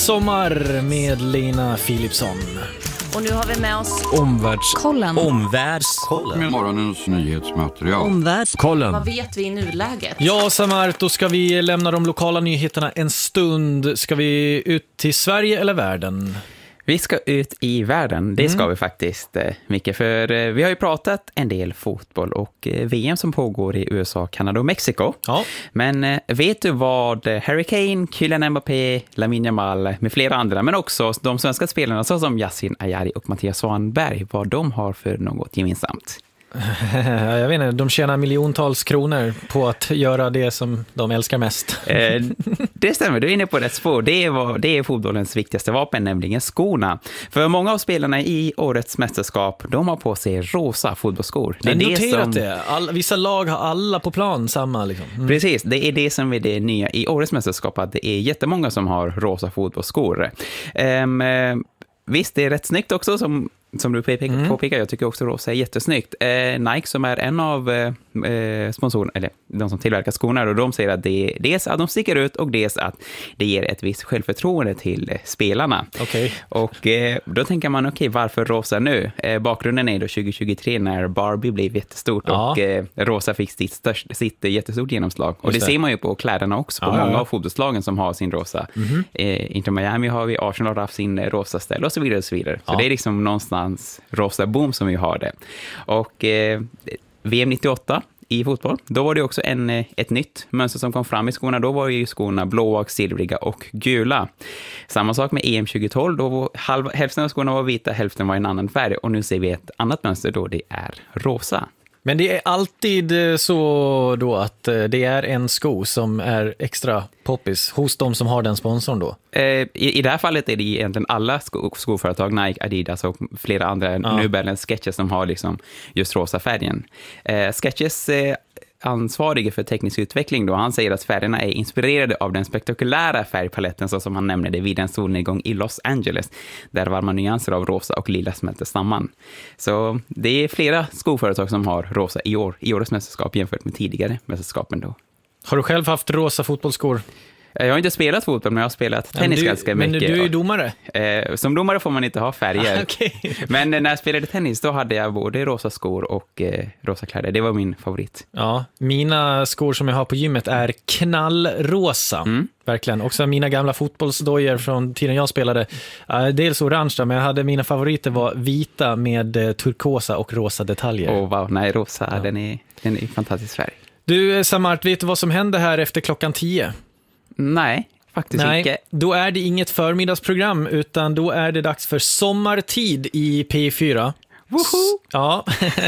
Sommar med Lena Philipsson. Och nu har vi med oss Omvärldskollen. Med morgonens nyhetsmaterial. Omvärldskollen. Vad vet vi i nuläget? Ja, Samart, då ska vi lämna de lokala nyheterna en stund. Ska vi ut till Sverige eller världen? Vi ska ut i världen, det ska vi faktiskt, Micke, för vi har ju pratat en del fotboll och VM som pågår i USA, Kanada och Mexiko. Ja. Men vet du vad Harry Kane, Kylian Mbappé, Lamine Yamal med flera andra, men också de svenska spelarna såsom Yasin Ayari och Mattias Svanberg, vad de har för något gemensamt? Jag vet inte, de tjänar miljontals kronor på att göra det som de älskar mest. Det stämmer, du är inne på rätt spår. Det är fotbollens viktigaste vapen, nämligen skorna. För många av spelarna i årets mästerskap, de har på sig rosa fotbollsskor. Jag har noterat det. Vissa lag har alla på plan samma. Liksom. Precis, det är det som är det nya i årets mästerskap, att det är jättemånga som har rosa fotbollsskor. Visst, det är rätt snyggt också som du påpekar. Jag tycker också rosa är jättesnyggt. Nike som är en av sponsorerna, eller de som tillverkar skorna, och de säger att det är dels att de sticker ut och dels att det ger ett visst självförtroende till spelarna. Okay. Och då tänker man, varför rosa nu? Bakgrunden är då 2023 när Barbie blev jättestort och rosa fick sitt jättestort genomslag. Och det ser man ju på kläderna också, på många av fotbollslagen som har sin rosa. Inte Miami har vi, Arsenal har haft sin rosa ställ och så vidare och så vidare. Så det är liksom någonstans rosa boom som vi har det. Och VM 98 i fotboll, då var det också ett nytt mönster som kom fram i skorna. Då var ju skorna blåa, silvriga och gula. Samma sak med EM 2012, då var hälften av skorna var vita, hälften var en annan färg. Och nu ser vi ett annat mönster då det är rosa. Men det är alltid så då att det är en sko som är extra poppis hos de som har den sponsorn då? I det här fallet är det egentligen alla skoföretag, Nike, Adidas och flera andra, New Balance, Skechers som har liksom just rosa färgen. Skechers ansvarige för teknisk utveckling då, han säger att färgerna är inspirerade av den spektakulära färgpaletten så som han nämnde det vid en solnedgång i Los Angeles, där varma nyanser av rosa och lila smälter samman. Så det är flera skoföretag som har rosa i årets mästerskap jämfört med tidigare mästerskapen då. Har du själv haft rosa fotbollsskor? Jag har inte spelat fotboll, men jag har spelat tennis ganska mycket. Men du är ju domare. Som domare får man inte ha färger. Okay. Men när jag spelade tennis, då hade jag både rosa skor och rosa kläder. Det var min favorit. Ja, mina skor som jag har på gymmet är knallrosa. Verkligen. Också mina gamla fotbollsdojor från tiden jag spelade. Dels orange, men jag hade mina favoriter var vita med turkosa och rosa detaljer. Wow, nej, rosa, den är fantastisk färg. Du, Samart, vet du vad som händer här efter klockan 10? Nej, faktiskt inte. Då är det inget förmiddagsprogram, utan då är det dags för sommartid i P4. Woho! Ja,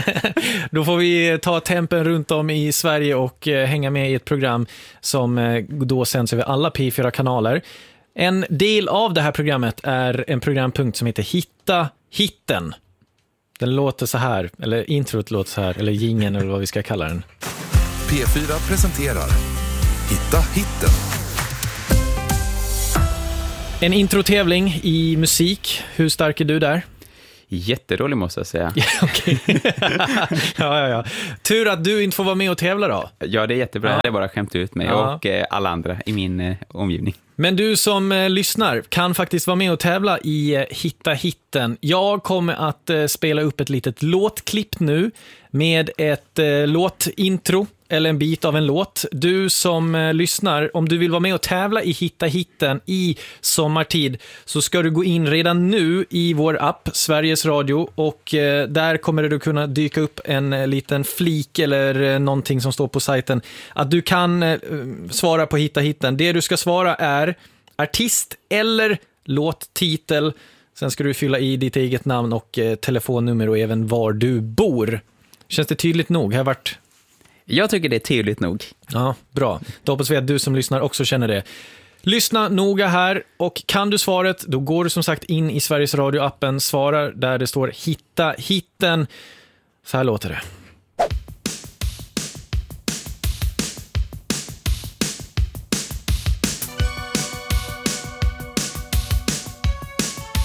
då får vi ta tempen runt om i Sverige och hänga med i ett program som då sänds över alla P4-kanaler. En del av det här programmet är en programpunkt som heter Hitta hitten. Den låter så här, eller introt låter så här, eller jingeln eller vad vi ska kalla den. P4 presenterar Hitta hitten. En introtävling i musik. Hur stark är du där? Jättedålig måste jag säga. Okej. Ja. Tur att du inte får vara med och tävla då. Ja, det är jättebra. Jag hade bara skämt ut mig och alla andra i min omgivning. Men du som lyssnar kan faktiskt vara med och tävla i Hitta hitten. Jag kommer att spela upp ett litet låtklipp nu med ett låtintro eller en bit av en låt. Du som lyssnar, om du vill vara med och tävla i Hitta hitten i sommartid, så ska du gå in redan nu i vår app Sveriges Radio, och där kommer det kunna dyka upp en liten flik eller någonting som står på sajten att du kan svara på Hitta hitten. Det du ska svara är artist eller låttitel. Sen ska du fylla i ditt eget namn och telefonnummer och även var du bor. Känns det tydligt nog? Jag tycker det är tydligt nog. Ja, bra. Då hoppas vi att du som lyssnar också känner det. Lyssna noga här, och kan du svaret, då går du som sagt in i Sveriges Radio-appen, svarar där det står Hitta hitten. Så här låter det.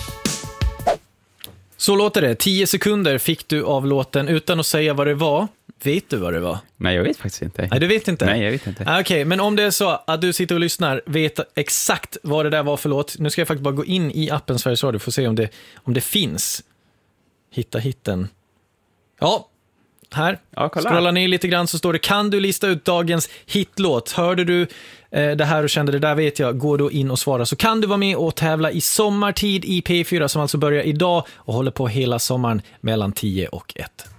Så låter det. 10 sekunder fick du av låten utan att säga vad det var. Vet du vad det var? Nej, jag vet faktiskt inte. Nej, du vet inte? Nej, jag vet inte. Okej, men om det är så att du sitter och lyssnar, vet exakt vad det där var för låt. Nu ska jag faktiskt bara gå in i appen Sveriges Radio för att se om det finns. Hitta hitten. Ja, här. Ja, kolla. Scrolla ner lite grann så står det: kan du lista ut dagens hitlåt? Hörde du det här och kände det där vet jag, gå då in och svara, så kan du vara med och tävla i Sommartid i P4 som alltså börjar idag och håller på hela sommaren mellan 10 och 1.